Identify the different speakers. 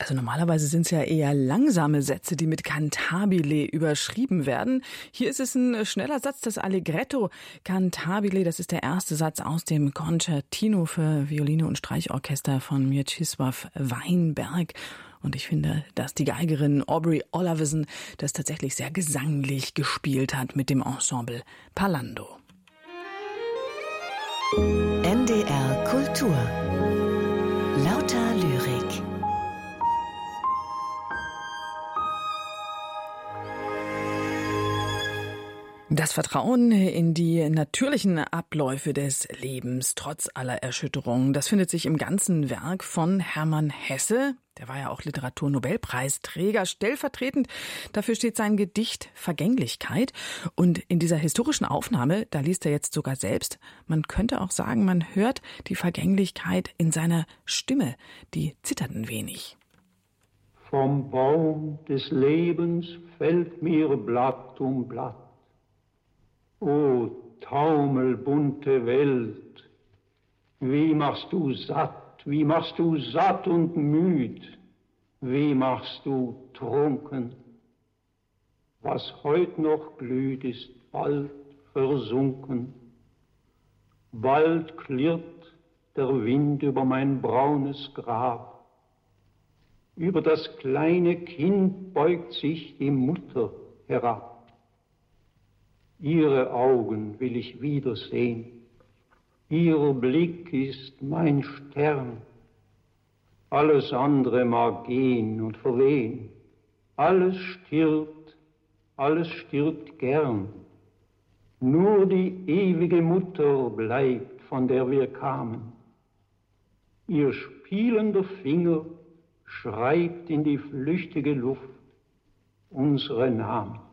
Speaker 1: Also normalerweise sind es ja eher langsame Sätze, die mit Cantabile überschrieben werden. Hier ist es ein schneller Satz, das Allegretto Cantabile. Das ist der erste Satz aus dem Concertino für Violine und Streichorchester von Mieczysław Weinberg. Und ich finde, dass die Geigerin Aubrey Olafsson das tatsächlich sehr gesanglich gespielt hat mit dem Ensemble Parlando.
Speaker 2: NDR Kultur. Lauter Lyrik.
Speaker 1: Das Vertrauen in die natürlichen Abläufe des Lebens trotz aller Erschütterungen, das findet sich im ganzen Werk von Hermann Hesse. Der war ja auch Literaturnobelpreisträger. Stellvertretend dafür steht sein Gedicht Vergänglichkeit. Und in dieser historischen Aufnahme, da liest er jetzt sogar selbst, man könnte auch sagen, man hört die Vergänglichkeit in seiner Stimme. Die zittert ein wenig.
Speaker 3: Vom Baum des Lebens fällt mir Blatt um Blatt. O taumelbunte Welt, wie machst du satt und müd, wie machst du trunken? Was heut noch glüht, ist bald versunken. Bald klirrt der Wind über mein braunes Grab. Über das kleine Kind beugt sich die Mutter herab. Ihre Augen will ich wiedersehen, ihr Blick ist mein Stern. Alles andere mag gehen und verwehen, alles stirbt gern. Nur die ewige Mutter bleibt, von der wir kamen. Ihr spielender Finger schreibt in die flüchtige Luft unsere Namen.